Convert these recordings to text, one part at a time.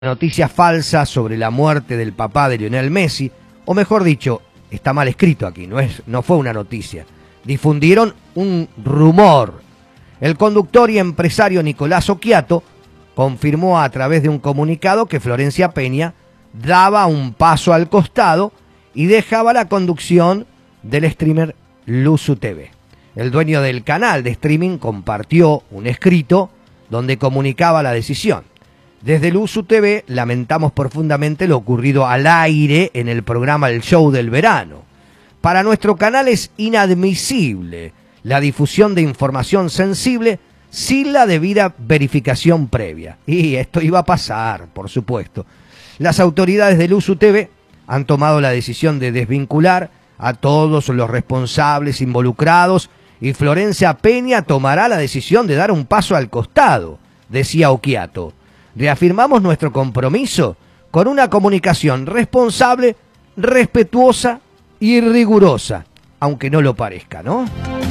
noticia falsa sobre la muerte del papá de Lionel Messi, o mejor dicho, está mal escrito aquí, no fue una noticia. Difundieron un rumor. El conductor y empresario Nicolás Occhiato confirmó a través de un comunicado que Florencia Peña daba un paso al costado y dejaba la conducción del streamer Luzu TV. El dueño del canal de streaming compartió un escrito donde comunicaba la decisión. Desde Luzu TV lamentamos profundamente lo ocurrido al aire en el programa El Show del Verano. Para nuestro canal es inadmisible la difusión de información sensible sin la debida verificación previa. Y esto iba a pasar, por supuesto. Las autoridades de Luzu TV han tomado la decisión de desvincular a todos los responsables involucrados y Florencia Peña tomará la decisión de dar un paso al costado, decía Occhiato. Reafirmamos nuestro compromiso con una comunicación responsable, respetuosa y rigurosa, aunque no lo parezca, ¿no?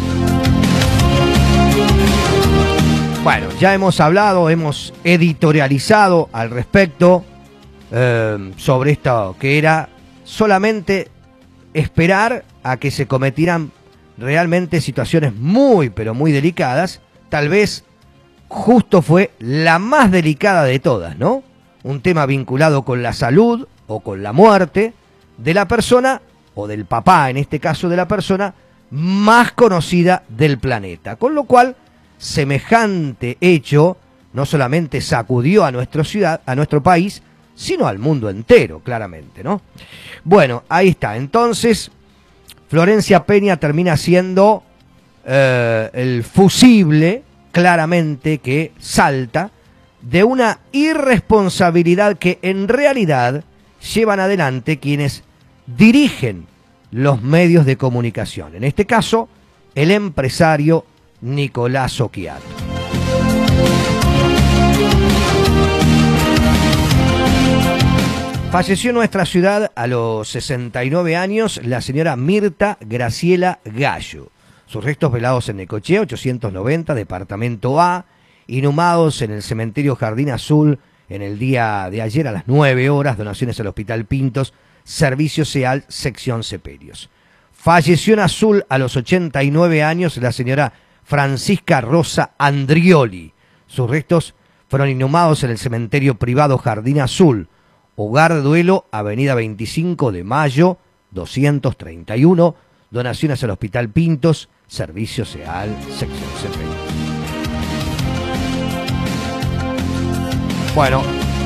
Bueno, ya hemos hablado, hemos editorializado al respecto sobre esto, que era solamente esperar a que se cometieran realmente situaciones muy, pero muy delicadas. Tal vez justo fue la más delicada de todas, ¿no? Un tema vinculado con la salud o con la muerte de la persona, o del papá, en este caso de la persona, más conocida del planeta. Con lo cual, semejante hecho no solamente sacudió a nuestra ciudad, a nuestro país, sino al mundo entero, claramente, ¿no? Bueno, ahí está. Entonces, Florencia Peña termina siendo el fusible, claramente, que salta de una irresponsabilidad que en realidad llevan adelante quienes dirigen los medios de comunicación. En este caso, el empresario Nicolás Occhiato. Falleció en nuestra ciudad a los 69 años la señora Mirta Graciela Gallo. Sus restos velados en Necochea, 890, departamento A, inhumados en el cementerio Jardín Azul en el día de ayer a las 9 horas, donaciones al Hospital Pintos, Servicio SEAL, sección Ceperios. Falleció en Azul a los 89 años la señora Francisca Rosa Andrioli. Sus restos fueron inhumados en el cementerio privado Jardín Azul, Hogar de Duelo, avenida 25 de Mayo, 231, donaciones al Hospital Pintos, Servicio SEAL, sección Ceperios. Bueno,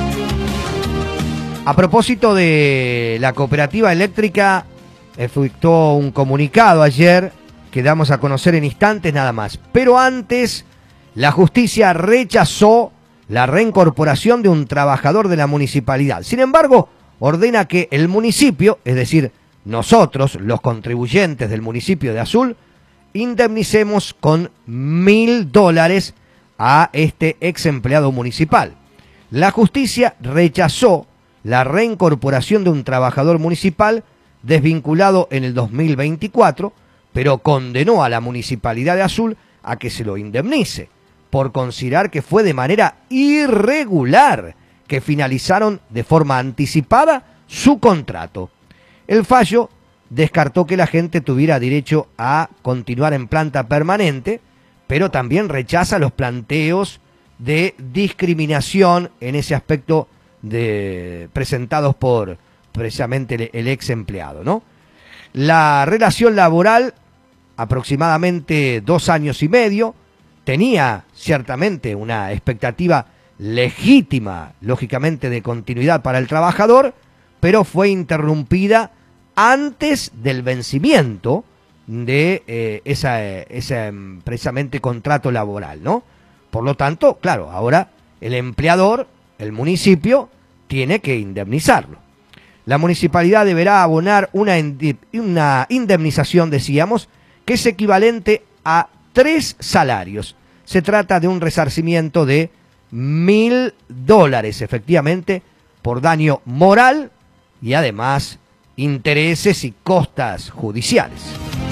a propósito de la cooperativa eléctrica, efectuó un comunicado ayer que damos a conocer en instantes nada más. Pero antes, la justicia rechazó la reincorporación de un trabajador de la municipalidad. Sin embargo, ordena que el municipio, es decir, nosotros, los contribuyentes del municipio de Azul, indemnicemos con $1.000 a este ex empleado municipal. La justicia rechazó la reincorporación de un trabajador municipal desvinculado en el 2024, pero condenó a la municipalidad de Azul a que se lo indemnice, por considerar que fue de manera irregular que finalizaron de forma anticipada su contrato. El fallo descartó que la gente tuviera derecho a continuar en planta permanente, pero también rechaza los planteos de discriminación en ese aspecto presentados por precisamente el ex empleado, ¿no? La relación laboral, aproximadamente 2 años y medio, tenía ciertamente una expectativa legítima, lógicamente, de continuidad para el trabajador, pero fue interrumpida antes del vencimiento de ese precisamente contrato laboral, ¿no? Por lo tanto, claro, ahora el empleador, el municipio, tiene que indemnizarlo. La municipalidad deberá abonar una indemnización, decíamos, que es equivalente a 3 salarios. Se trata de un resarcimiento de $1.000, efectivamente, por daño moral y además intereses y costas judiciales.